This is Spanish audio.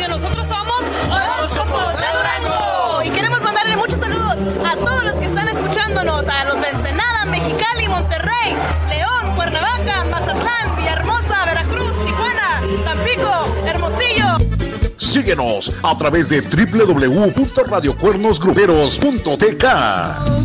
Radio. Nosotros somos Horóscopos de Durango. Y queremos mandarle muchos saludos a todos los que están escuchándonos, a los de Ensenada, Mexicali, Monterrey, León, Cuernavaca, Mazatlán, Villahermosa, Veracruz, Tijuana, Tampico, Hermosillo. Síguenos a través de www.radiocuernosgruperos.tk.